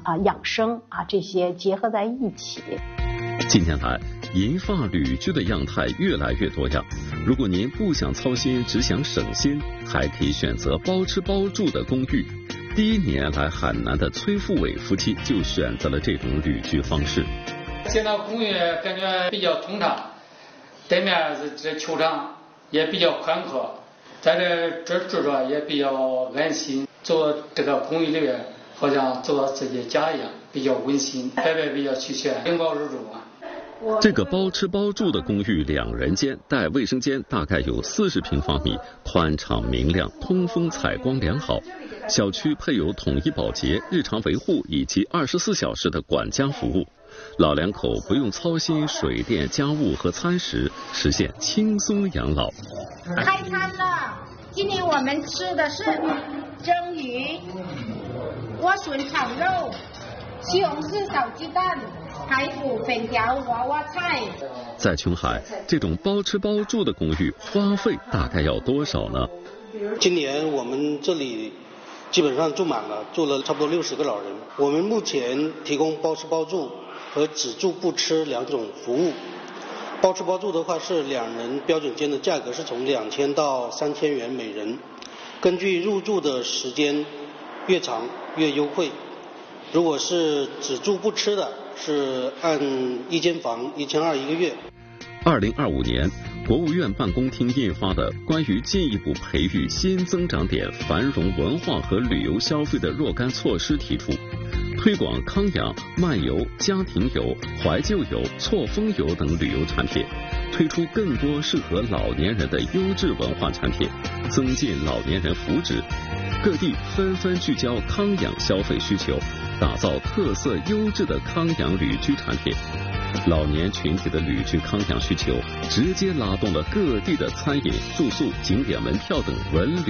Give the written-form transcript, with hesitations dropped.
养生这些结合在一起。 近年来，银发旅居的样态越来越多样。如果您不想操心，只想省心，还可以选择包吃包住的公寓。第1年来海南的崔富伟夫妻就选择了这种旅居方式。 现在公寓感觉比较通畅，对面这球场也比较宽阔，在这住着也比较安心。住这个公寓里面，好像住到自己家一样，比较温馨，设备比较齐全，拎包入住这个包吃包住的公寓2人间带卫生间，大概有40平方米，宽敞明亮，通风采光良好。小区配有统一保洁、日常维护以及24小时的管家服务。老两口不用操心水电、家务和餐食，实现轻松养老。 开餐了，今天我们吃的是蒸鱼、莴笋炒肉、西红柿炒鸡蛋、排骨、粉条、娃娃菜。 在琼海，这种包吃包住的公寓花费大概要多少呢？ 今年我们这里基本上住满了，住了差不多60个老人。我们目前提供包吃包住和只住不吃2种服务。包吃包住的话是2人标准间的价格是从2000到3000元每人，根据入住的时间越长越优惠。如果是只住不吃的，是按1间房1200一个月。 2025年，国务院办公厅印发的关于进一步培育新增长点繁荣文化和旅游消费的若干措施提出，推广康养、漫游、家庭游、怀旧游、错峰游等旅游产品，推出更多适合老年人的优质文化产品，增进老年人福祉。各地纷纷聚焦康养消费需求，打造特色优质的康养旅居产品。老年群体的旅居康养需求，直接拉动了各地的餐饮、住宿、景点门票等文旅